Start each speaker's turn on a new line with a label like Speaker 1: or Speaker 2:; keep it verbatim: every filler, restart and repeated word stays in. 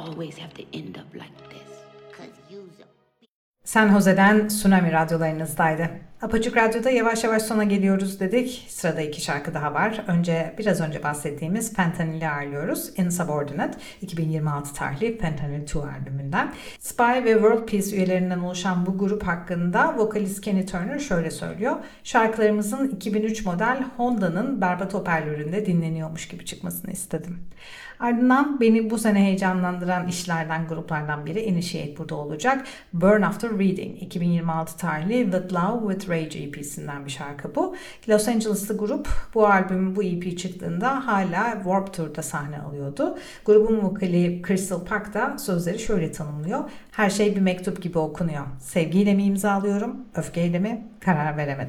Speaker 1: always have to end up like this. Cause you's a...
Speaker 2: San Jose'den Tsunami radyolarınızdaydı. Apaçık Radyo'da yavaş yavaş sona geliyoruz dedik. Sırada iki şarkı daha var. Önce biraz önce bahsettiğimiz Fentanyl'i ağırlıyoruz. Insubordinate, iki bin yirmi altı tarihli Fentanyl iki albümünden. Spy ve World Peace üyelerinden oluşan bu grup hakkında vokalist Kenny Turner şöyle söylüyor. Şarkılarımızın iki bin üç model Honda'nın berbat hoparlöründe dinleniyormuş gibi çıkmasını istedim. Ardından beni bu sene heyecanlandıran işlerden, gruplardan biri Initiate burada olacak. Burn After Reading, iki bin yirmi altı tarihli With Love With Rage E P'sinden bir şarkı bu. Los Angeles'lı grup bu albüm, bu E P çıktığında hala Warped Tour'da sahne alıyordu. Grubun vokali Crystal Park da sözleri şöyle tanımlıyor. Her şey bir mektup gibi okunuyor. Sevgiyle mi imzalıyorum, öfkeyle mi? Karar veremedim.